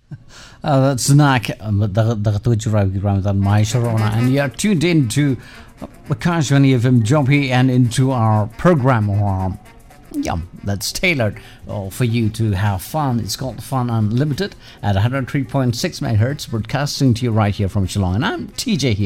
That's Snack, Ramadan Maisharona, and you're tuned in to Akashvani FM Jopi and into our program, or that's tailored for you to have fun. It's called Fun Unlimited at 103.6 MHz, broadcasting to you right here from Shillong. And I'm TJ here.